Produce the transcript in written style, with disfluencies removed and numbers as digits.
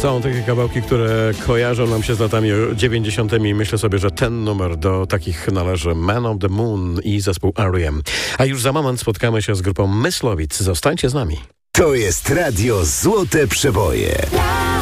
Są takie kawałki, które kojarzą nam się z latami 90. Myślę sobie, że ten numer do takich należy. Man on the Moon i zespół R.E.M. A już za moment spotkamy się z grupą Myslowic. Zostańcie z nami. To jest Radio Złote Przeboje.